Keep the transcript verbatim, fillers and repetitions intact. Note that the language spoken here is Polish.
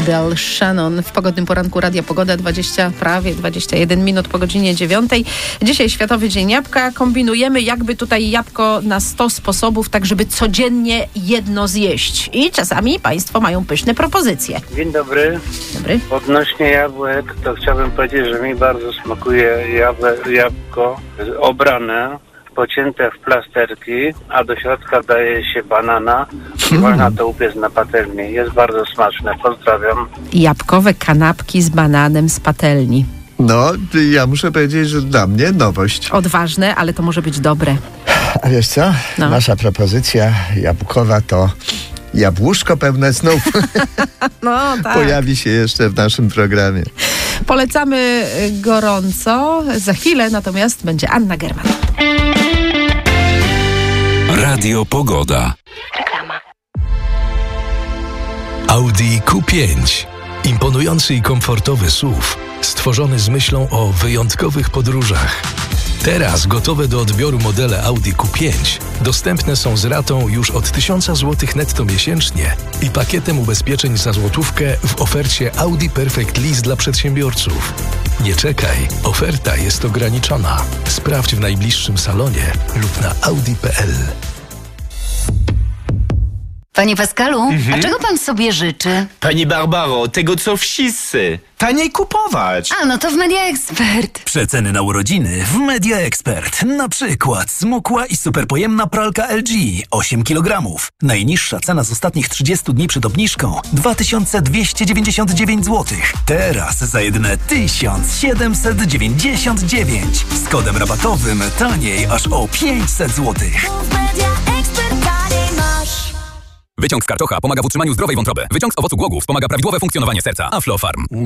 Del Shannon w pogodnym poranku Radia Pogoda. dwadzieścia, prawie dwadzieścia jeden minut po godzinie dziewiątej. Dzisiaj Światowy Dzień Jabłka. Kombinujemy jakby tutaj jabłko na sto sposobów, tak żeby codziennie jedno zjeść. I czasami Państwo mają pyszne propozycje. Dzień dobry. Dobry. Odnośnie jabłek, to chciałbym powiedzieć, że mi bardzo smakuje jabłe, jabłko obrane, pocięte w plasterki, a do środka daje się banana i mm. można to upiec na patelni. Jest bardzo smaczne. Pozdrawiam. Jabłkowe kanapki z bananem z patelni. No, ja muszę powiedzieć, że dla mnie nowość. Odważne, ale to może być dobre. A wiesz co? No. Nasza propozycja jabłkowa to jabłuszko pełne snów. No tak. Pojawi się jeszcze w naszym programie. Polecamy gorąco. Za chwilę natomiast będzie Anna German. Radio Pogoda. Reklama. Audi Q pięć. Imponujący i komfortowy S U V, stworzony z myślą o wyjątkowych podróżach. Teraz gotowe do odbioru modele Audi Q pięć dostępne są z ratą już od tysiąc złotych netto miesięcznie i pakietem ubezpieczeń za złotówkę w ofercie Audi Perfect Lease dla przedsiębiorców. Nie czekaj, oferta jest ograniczona. Sprawdź w najbliższym salonie lub na audi kropka p l. Panie Pascalu, Mhm. a czego pan sobie życzy? Pani Barbaro, tego co wszyscy. Taniej kupować. A, no to w Media Expert. Przeceny na urodziny w Media Expert. Na przykład smukła i superpojemna pralka L G osiem kilogramów. Najniższa cena z ostatnich trzydziestu dni przed obniżką dwa tysiące dwieście dziewięćdziesiąt dziewięć złotych. Teraz za jedyne tysiąc siedemset dziewięćdziesiąt dziewięć. Z kodem rabatowym taniej aż o pięćset złotych. Wyciąg z karczocha pomaga w utrzymaniu zdrowej wątroby. Wyciąg z owocu głogów wspomaga prawidłowe funkcjonowanie serca. Aflofarm.